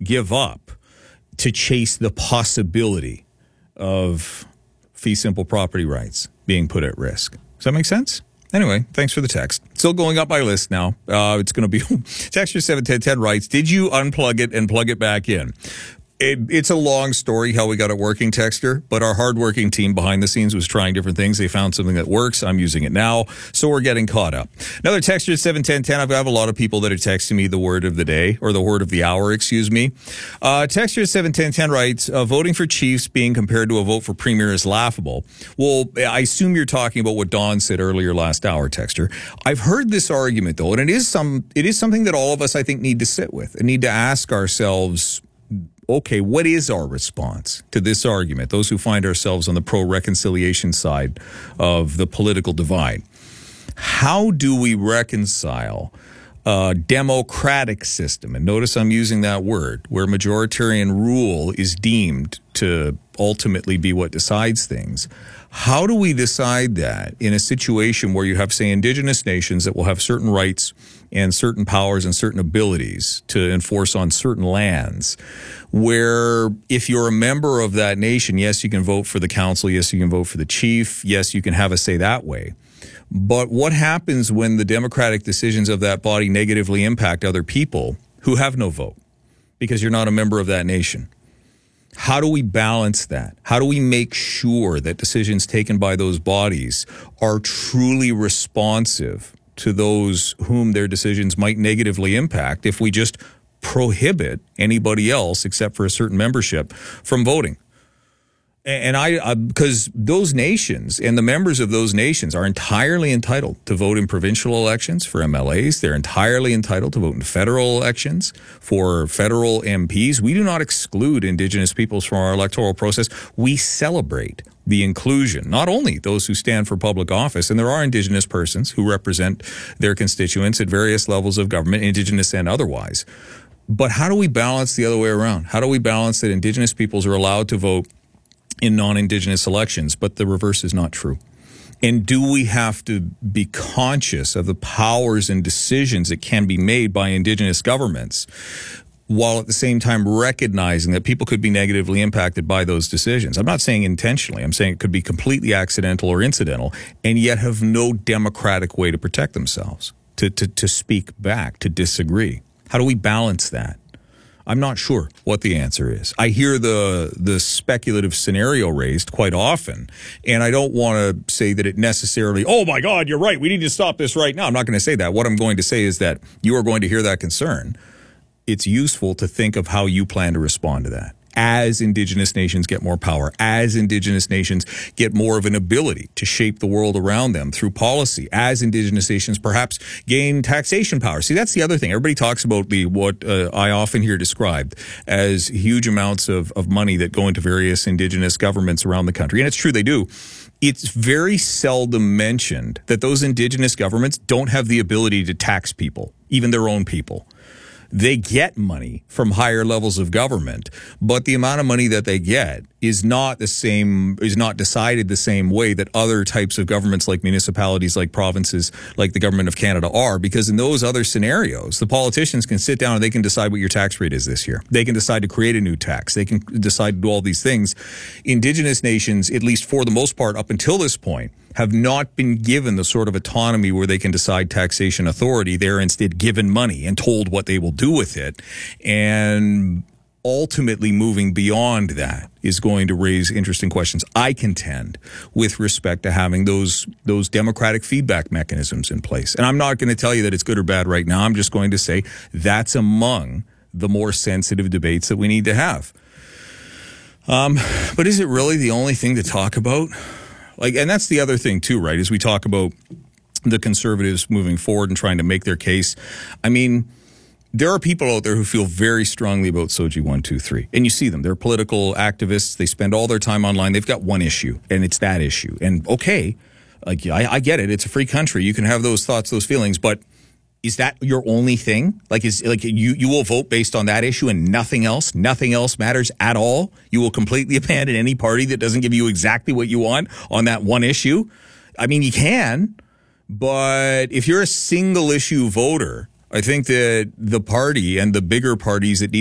give up to chase the possibility of fee simple property rights being put at risk. Does that make sense? Anyway, thanks for the text. Still going up my list now. It's going to be Texture 71010 writes, did you unplug it and plug it back in? It's a long story how we got it working, Texter, but our hardworking team behind the scenes was trying different things. They found something that works. I'm using it now, so we're getting caught up. Another Texter 71010. I have a lot of people that are texting me the word of the day, or the word of the hour, excuse me. Texter 71010 writes, voting for chiefs being compared to a vote for premier is laughable. Well, I assume you're talking about what Don said earlier last hour, Texter. I've heard this argument, though, and it is something that all of us, I think, need to sit with and need to ask ourselves, okay, what is our response to this argument? Those who find ourselves on the pro-reconciliation side of the political divide. How do we reconcile a democratic system? And notice I'm using that word, where majoritarian rule is deemed to ultimately be what decides things. How do we decide that in a situation where you have, say, indigenous nations that will have certain rights and certain powers and certain abilities to enforce on certain lands, where if you're a member of that nation, yes, you can vote for the council, yes, you can vote for the chief, yes, you can have a say that way. But what happens when the democratic decisions of that body negatively impact other people who have no vote because you're not a member of that nation? How do we balance that? How do we make sure that decisions taken by those bodies are truly responsive to those whom their decisions might negatively impact if we just prohibit anybody else except for a certain membership from voting? And because those nations and the members of those nations are entirely entitled to vote in provincial elections for MLAs. They're entirely entitled to vote in federal elections for federal MPs. We do not exclude Indigenous peoples from our electoral process. We celebrate the inclusion, not only those who stand for public office, and there are Indigenous persons who represent their constituents at various levels of government, Indigenous and otherwise. But how do we balance the other way around? How do we balance that Indigenous peoples are allowed to vote in non-Indigenous elections, but the reverse is not true? And do we have to be conscious of the powers and decisions that can be made by Indigenous governments, while at the same time recognizing that people could be negatively impacted by those decisions? I'm not saying intentionally. I'm saying it could be completely accidental or incidental, and yet have no democratic way to protect themselves, to speak back, to disagree. How do we balance that? I'm not sure what the answer is. I hear the speculative scenario raised quite often, and I don't want to say that it necessarily, oh my God, you're right, we need to stop this right now. I'm not going to say that. What I'm going to say is that you are going to hear that concern. It's useful to think of how you plan to respond to that. As Indigenous nations get more power, as Indigenous nations get more of an ability to shape the world around them through policy, as Indigenous nations perhaps gain taxation power. See, that's the other thing. Everybody talks about what I often hear described as huge amounts of money that go into various Indigenous governments around the country. And it's true, they do. It's very seldom mentioned that those Indigenous governments don't have the ability to tax people, even their own people. They get money from higher levels of government, but the amount of money that they get is not decided the same way that other types of governments like municipalities, like provinces, like the government of Canada are, because in those other scenarios, the politicians can sit down and they can decide what your tax rate is this year. They can decide to create a new tax. They can decide to do all these things. Indigenous nations, at least for the most part up until this point, have not been given the sort of autonomy where they can decide taxation authority. They're instead given money and told what they will do with it. And ultimately moving beyond that is going to raise interesting questions, I contend, with respect to having those democratic feedback mechanisms in place. And I'm not going to tell you that it's good or bad right now. I'm just going to say that's among the more sensitive debates that we need to have. But is it really the only thing to talk about? And that's the other thing too, right? As we talk about the Conservatives moving forward and trying to make their case. I mean, there are people out there who feel very strongly about SOGI 123. And you see them. They're political activists. They spend all their time online. They've got one issue, and it's that issue. And okay, I get it. It's a free country. You can have those thoughts, those feelings, but is that your only thing? You will vote based on that issue and nothing else? Nothing else matters at all? You will completely abandon any party that doesn't give you exactly what you want on that one issue? I mean, you can, but if you're a single issue voter, I think that the party and the bigger parties that need